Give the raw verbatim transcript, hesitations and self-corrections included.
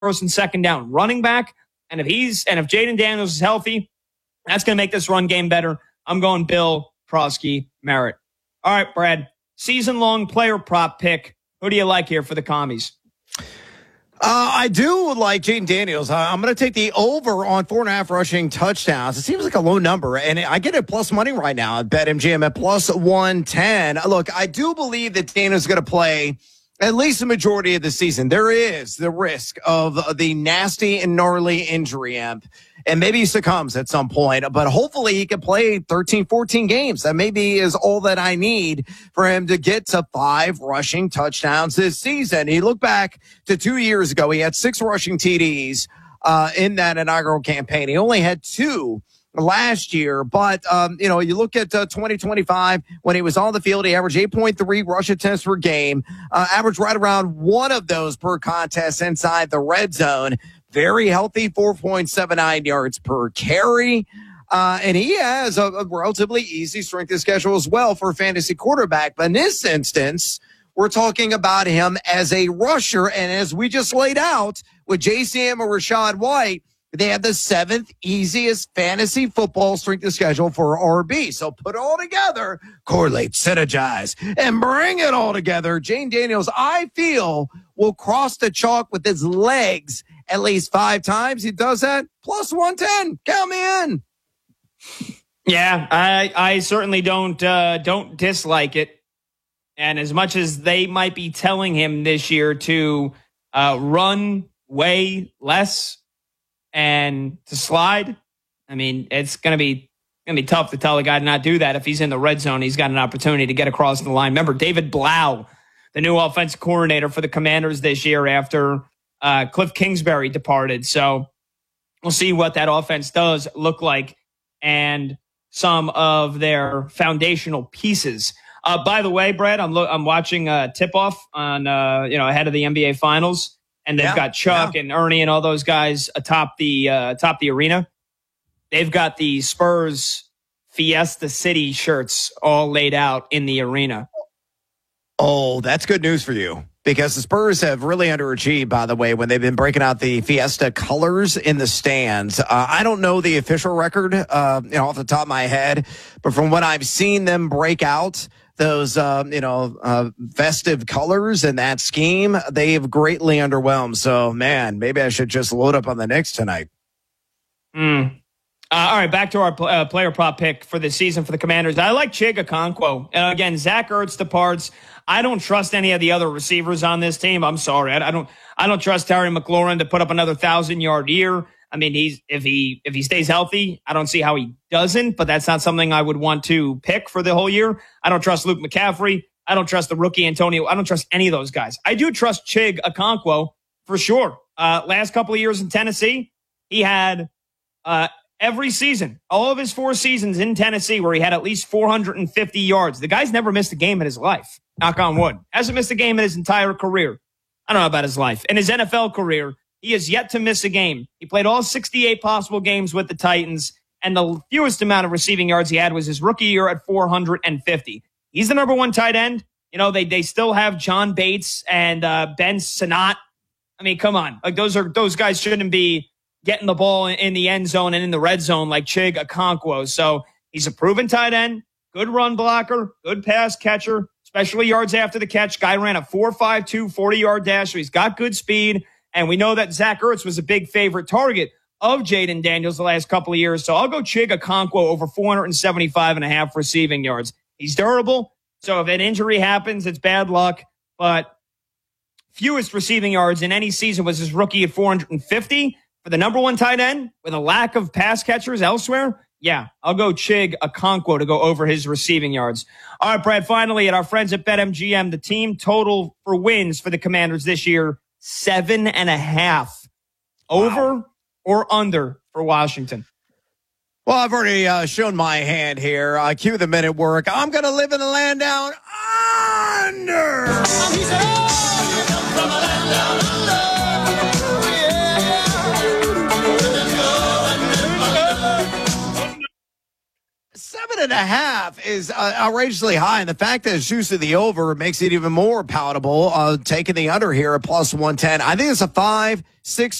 first and second down running back. And if he's and if Jayden Daniels is healthy, that's going to make this run game better. I'm going Bill Prosky Merritt. All right, Brad. Season-long player prop pick. Who do you like here for the commies? Uh, I do like Jayden Daniels. Uh, I'm going to take the over on four and a half rushing touchdowns. It seems like a low number, and I get it plus money right now at BetMGM at plus one ten. Look, I do believe that Daniels is going to play at least the majority of the season. There is the risk of the nasty and gnarly injury, Emp, and maybe he succumbs at some point, but hopefully he can play thirteen, fourteen games. That maybe is all that I need for him to get to five rushing touchdowns this season. He looked back to two years ago. He had six rushing T Ds uh, in that inaugural campaign. He only had two last year, but um, you know, you look at uh, twenty twenty-five when he was on the field, he averaged eight point three rush attempts per game, uh, averaged right around one of those per contest inside the red zone. Very healthy, four point seven nine yards per carry. Uh, and he has a, a relatively easy strength of schedule as well for a fantasy quarterback. But in this instance, we're talking about him as a rusher. And as we just laid out with J C M and Rachaad White, they have the seventh easiest fantasy football strength of schedule for R B. So put it all together, correlate, synergize, and bring it all together. Jayden Daniels, I feel, will cross the chalk with his legs at least five times. He does that, plus one ten. Count me in. Yeah, I, I certainly don't uh, don't dislike it. And as much as they might be telling him this year to uh, run way less and to slide, I mean, it's going to be going to be tough to tell a guy to not do that. If he's in the red zone, he's got an opportunity to get across the line. Remember, David Blau, the new offensive coordinator for the Commanders this year after uh, Cliff Kingsbury departed. So we'll see what that offense does look like and some of their foundational pieces. Uh, by the way, Brad, I'm lo- I'm watching uh, Tip-Off on uh, you know ahead of the N B A Finals. And they've yeah, got Chuck yeah. and Ernie and all those guys atop the uh, atop the arena. They've got the Spurs Fiesta City shirts all laid out in the arena. Oh, that's good news for you, because the Spurs have really underachieved, by the way, when they've been breaking out the Fiesta colors in the stands. Uh, I don't know the official record uh, you know, off the top of my head, but from what I've seen them break out, those, um, you know, uh, festive colors and that scheme, they've greatly underwhelmed. So, man, maybe I should just load up on the Knicks tonight. Mm. Uh, all right, back to our pl- uh, player prop pick for the season for the Commanders. I like Chig Okonkwo. Uh, again, Zach Ertz departs. I don't trust any of the other receivers on this team. I'm sorry. I, I don't I don't trust Terry McLaurin to put up another one thousand-yard year. I mean, he's if he if he stays healthy, I don't see how he doesn't, but that's not something I would want to pick for the whole year. I don't trust Luke McCaffrey. I don't trust the rookie Antonio. I don't trust any of those guys. I do trust Chig Okonkwo for sure. Uh, last couple of years in Tennessee, he had uh, every season, all of his four seasons in Tennessee where he had at least four hundred fifty yards. The guy's never missed a game in his life. Knock on wood. Hasn't missed a game in his entire career. I don't know about his life. In his N F L career, he has yet to miss a game. He played all sixty-eight possible games with the Titans, and the fewest amount of receiving yards he had was his rookie year at four hundred fifty. He's the number one tight end. You know, they they still have John Bates and uh, Ben Sinnott. I mean, come on. Like those are those guys shouldn't be getting the ball in, in the end zone and in the red zone like Chig Okonkwo. So he's a proven tight end, good run blocker, good pass catcher, especially yards after the catch. Guy ran a four five two forty-yard dash, so he's got good speed. And we know that Zach Ertz was a big favorite target of Jayden Daniels the last couple of years. So I'll go Chig Okonkwo over four hundred seventy-five and a half receiving yards. He's durable. So if an injury happens, it's bad luck. But fewest receiving yards in any season was his rookie at four hundred fifty. For the number one tight end with a lack of pass catchers elsewhere, yeah, I'll go Chig Okonkwo to go over his receiving yards. All right, Brad, finally, at our friends at BetMGM, the team total for wins for the Commanders this year, seven and a half. Over wow. or under for Washington? Well, I've already uh, shown my hand here. Uh, cue the minute work. I'm going to live in the land down under. Seven and and a half is uh, outrageously high, and the fact that it's juiced to the over makes it even more palatable. Uh, taking the under here at plus one ten. I think it's a five, six.